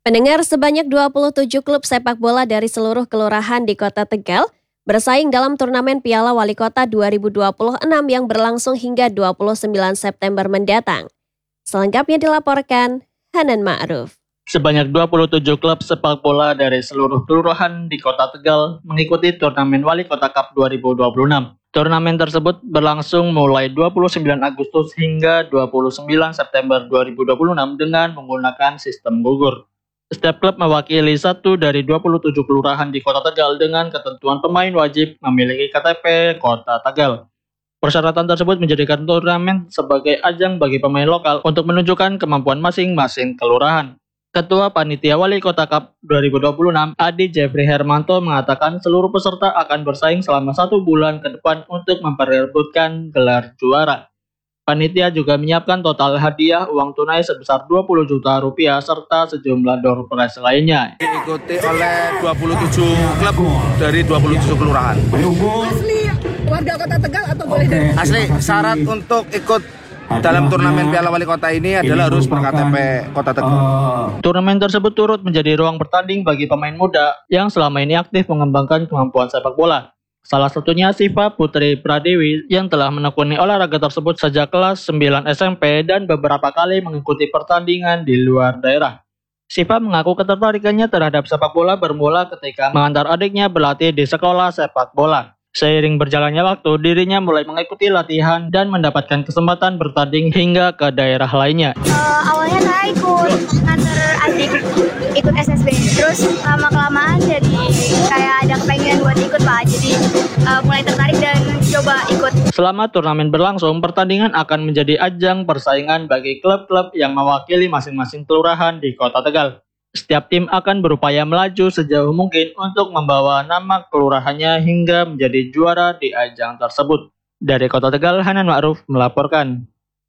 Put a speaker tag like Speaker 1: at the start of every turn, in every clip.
Speaker 1: Pendengar, sebanyak 27 klub sepak bola dari seluruh kelurahan di Kota Tegal bersaing dalam turnamen Piala Wali Kota 2026 yang berlangsung hingga 29 September mendatang. Selengkapnya dilaporkan Hanan Ma'ruf.
Speaker 2: Sebanyak 27 klub sepak bola dari seluruh kelurahan di Kota Tegal mengikuti turnamen Wali Kota Cup 2026. Turnamen tersebut berlangsung mulai 29 Agustus hingga 29 September 2026 dengan menggunakan sistem gugur. Setiap klub mewakili satu dari 27 kelurahan di Kota Tegal dengan ketentuan pemain wajib memiliki KTP Kota Tegal. Persyaratan tersebut menjadikan turnamen sebagai ajang bagi pemain lokal untuk menunjukkan kemampuan masing-masing kelurahan. Ketua Panitia Wali Kota Cup 2026, Adi Jeffrey Hermanto mengatakan seluruh peserta akan bersaing selama 1 bulan ke depan untuk memperebutkan gelar juara. Panitia juga menyiapkan total hadiah uang tunai sebesar 20 juta rupiah serta sejumlah door prize lainnya.
Speaker 3: Diikuti oleh 27 klub dari 27 kelurahan.
Speaker 4: Asli warga Kota Tegal atau boleh dari?
Speaker 3: Asli, syarat untuk ikut dalam turnamen Piala Wali Kota ini adalah harus ber-KTP Kota Tegal.
Speaker 2: Turnamen tersebut turut menjadi ruang bertanding bagi pemain muda yang selama ini aktif mengembangkan kemampuan sepak bola. Salah satunya Siva Putri Pradewi yang telah menekuni olahraga tersebut sejak kelas 9 SMP dan beberapa kali mengikuti pertandingan di luar daerah. Siva mengaku ketertarikannya terhadap sepak bola bermula ketika mengantar adiknya berlatih di sekolah sepak bola. Seiring berjalannya waktu, dirinya mulai mengikuti latihan dan mendapatkan kesempatan bertanding hingga ke daerah lainnya.
Speaker 5: Awalnya saya ikut nganter adik ikut SSB, terus lama-kelamaan jadi kayak ada kepengen buat ikut Pak, jadi mulai tertarik dan coba ikut.
Speaker 2: Selama turnamen berlangsung, pertandingan akan menjadi ajang persaingan bagi klub-klub yang mewakili masing-masing kelurahan di Kota Tegal. Setiap tim akan berupaya melaju sejauh mungkin untuk membawa nama kelurahannya hingga menjadi juara di ajang tersebut. Dari Kota Tegal, Hanan Ma'ruf melaporkan.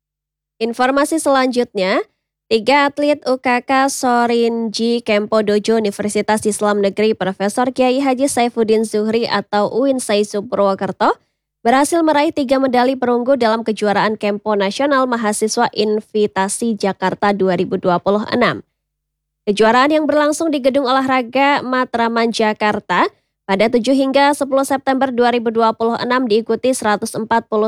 Speaker 1: Informasi selanjutnya, 3 atlet UKK Sorinji Kempo Dojo Universitas Islam Negeri Profesor Kiai Haji Saifuddin Zuhri atau UIN Saizu Purwokerto berhasil meraih 3 medali perunggu dalam kejuaraan Kempo Nasional Mahasiswa Invitasi Jakarta 2026. Kejuaraan yang berlangsung di Gedung Olahraga Matraman Jakarta pada 7 hingga 10 September 2026 diikuti 149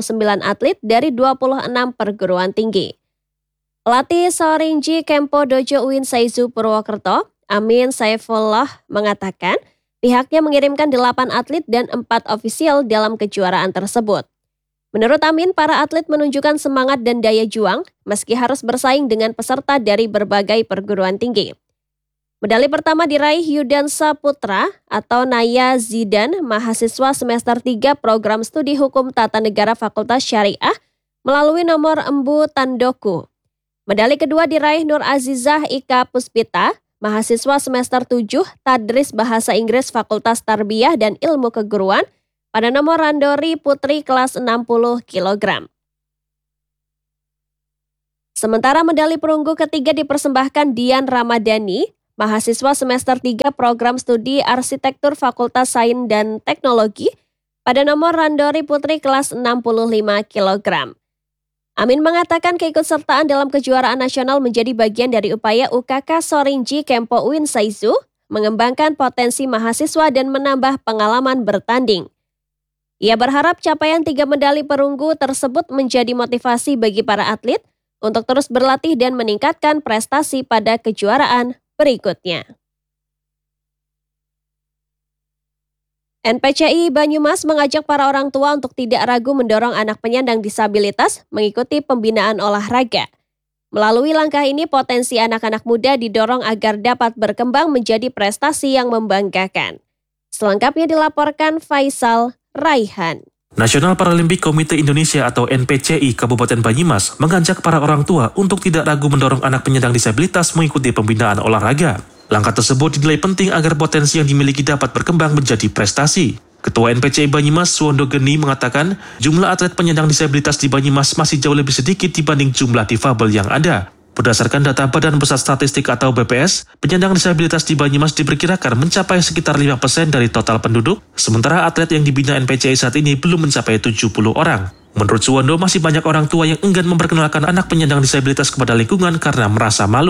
Speaker 1: atlet dari 26 perguruan tinggi. Pelatih Sorinji Kempo Dojo UIN Saizu Purwokerto, Amin Saifullah mengatakan pihaknya mengirimkan 8 atlet dan 4 ofisial dalam kejuaraan tersebut. Menurut Amin, para atlet menunjukkan semangat dan daya juang meski harus bersaing dengan peserta dari berbagai perguruan tinggi. Medali pertama diraih Yudan Saputra atau Naya Zidan, mahasiswa semester 3 program studi hukum tata negara Fakultas Syariah melalui nomor Embu Tandoku. Medali kedua diraih Nur Azizah Ika Puspita, mahasiswa semester 7 Tadris Bahasa Inggris Fakultas Tarbiyah dan Ilmu Keguruan pada nomor Randori Putri kelas 60 kg. Sementara medali perunggu ketiga dipersembahkan Dian Ramadhani, mahasiswa semester 3 program studi Arsitektur Fakultas Sains dan Teknologi pada nomor Randori Putri kelas 65 kg. Amin mengatakan keikutsertaan dalam kejuaraan nasional menjadi bagian dari upaya UKK Sorinji Kempo UIN Saizu mengembangkan potensi mahasiswa dan menambah pengalaman bertanding. Ia berharap capaian 3 medali perunggu tersebut menjadi motivasi bagi para atlet untuk terus berlatih dan meningkatkan prestasi pada kejuaraan berikutnya. NPCI Banyumas mengajak para orang tua untuk tidak ragu mendorong anak penyandang disabilitas mengikuti pembinaan olahraga. Melalui langkah ini, potensi anak-anak muda didorong agar dapat berkembang menjadi prestasi yang membanggakan. Selengkapnya dilaporkan Faisal Raihan.
Speaker 6: National Paralympic Committee Indonesia atau NPCI Kabupaten Banyumas mengajak para orang tua untuk tidak ragu mendorong anak penyandang disabilitas mengikuti pembinaan olahraga. Langkah tersebut dinilai penting agar potensi yang dimiliki dapat berkembang menjadi prestasi. Ketua NPCI Banyumas, Suwondo Geni, mengatakan jumlah atlet penyandang disabilitas di Banyumas masih jauh lebih sedikit dibanding jumlah difabel yang ada. Berdasarkan data Badan Pusat Statistik atau BPS, penyandang disabilitas di Banyumas diperkirakan mencapai sekitar 5% dari total penduduk, sementara atlet yang dibina NPCI saat ini belum mencapai 70 orang. Menurut Suwondo, masih banyak orang tua yang enggan memperkenalkan anak penyandang disabilitas kepada lingkungan karena merasa malu.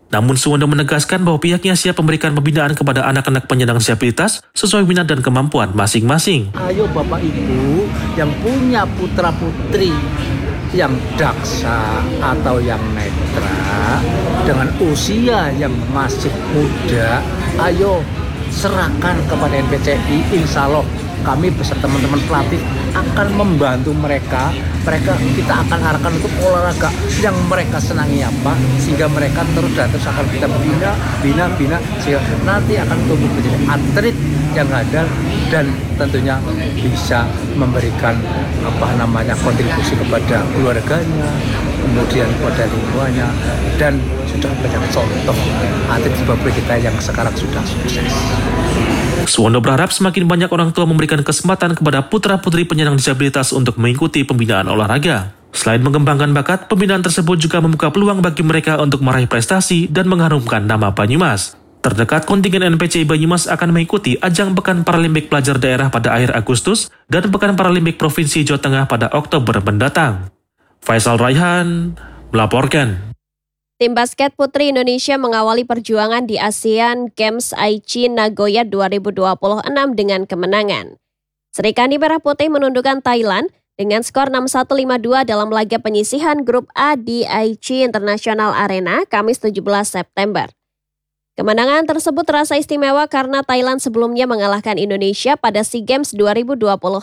Speaker 6: Namun Suwondo menegaskan bahwa pihaknya siap memberikan pembinaan kepada anak-anak penyandang disabilitas sesuai minat dan kemampuan masing-masing.
Speaker 7: Ayo Bapak Ibu yang punya putra-putri yang daksa atau yang netra dengan usia yang masih muda, ayo serahkan kepada NPCI. Insya Allah kami beserta teman-teman pelatih akan membantu mereka. Kita akan arahkan untuk olahraga yang mereka senangi apa, sehingga mereka terus akan kita bina sehingga nanti akan tumbuh menjadi atlet yang handal dan tentunya bisa memberikan kontribusi kepada keluarganya, kemudian kepada lingkungannya, dan sudah banyak contoh atlet sepak kita yang sekarang sudah sukses.
Speaker 6: Suwondo berharap semakin banyak orang tua memberikan kesempatan kepada putra-putri penyandang disabilitas untuk mengikuti pembinaan olahraga. Selain mengembangkan bakat, pembinaan tersebut juga membuka peluang bagi mereka untuk meraih prestasi dan mengharumkan nama Banyumas. Terdekat, kontingen NPCI Banyumas akan mengikuti ajang Pekan Paralimpik Pelajar Daerah pada akhir Agustus dan Pekan Paralimpik Provinsi Jawa Tengah pada Oktober mendatang. Faisal Raihan melaporkan.
Speaker 1: Tim basket putri Indonesia mengawali perjuangan di Asian Games Aichi Nagoya 2026 dengan kemenangan. Sri Kandi Merah Putih menundukkan Thailand dengan skor 61-52 dalam laga penyisihan Grup A di Aichi International Arena Kamis 17 September. Kemenangan tersebut terasa istimewa karena Thailand sebelumnya mengalahkan Indonesia pada SEA Games 2025.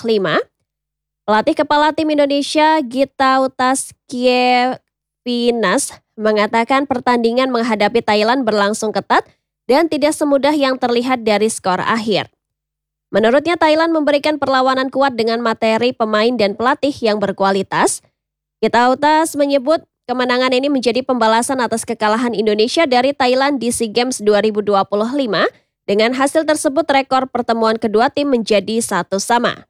Speaker 1: Pelatih kepala tim Indonesia Gita Utaskievinas mengatakan pertandingan menghadapi Thailand berlangsung ketat dan tidak semudah yang terlihat dari skor akhir. Menurutnya Thailand memberikan perlawanan kuat dengan materi pemain dan pelatih yang berkualitas. Gita Utas menyebut kemenangan ini menjadi pembalasan atas kekalahan Indonesia dari Thailand di SEA Games 2025. Dengan hasil tersebut rekor pertemuan kedua tim menjadi 1-1.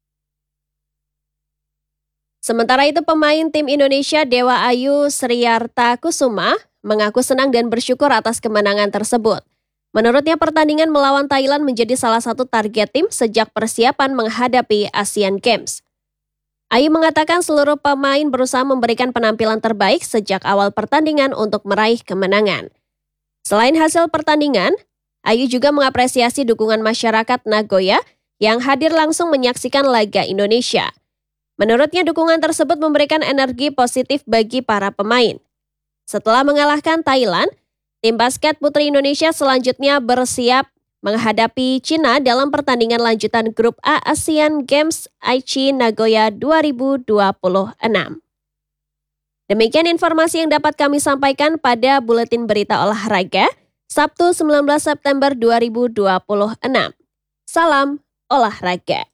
Speaker 1: Sementara itu pemain tim Indonesia Dewa Ayu Sriarta Kusuma mengaku senang dan bersyukur atas kemenangan tersebut. Menurutnya pertandingan melawan Thailand menjadi salah satu target tim sejak persiapan menghadapi Asian Games. Ayu mengatakan seluruh pemain berusaha memberikan penampilan terbaik sejak awal pertandingan untuk meraih kemenangan. Selain hasil pertandingan, Ayu juga mengapresiasi dukungan masyarakat Nagoya yang hadir langsung menyaksikan laga Indonesia. Menurutnya dukungan tersebut memberikan energi positif bagi para pemain. Setelah mengalahkan Thailand, tim basket putri Indonesia selanjutnya bersiap menghadapi Cina dalam pertandingan lanjutan Grup A Asian Games Aichi Nagoya 2026. Demikian informasi yang dapat kami sampaikan pada Buletin Berita Olahraga, Sabtu 19 September 2026. Salam olahraga.